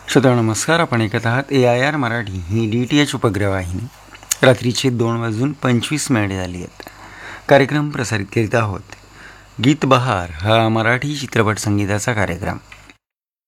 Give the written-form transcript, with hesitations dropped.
श्रोता नमस्कार. आपण ऐकत आहात AIR मराठी ही DTH उपग्रहवाहिनी. रात्रीचे 2:25 झाली आहेत. कार्यक्रम प्रसारित करीत आहोत. गीत बहार हा मराठी चित्रपट संगीताचा कार्यक्रम.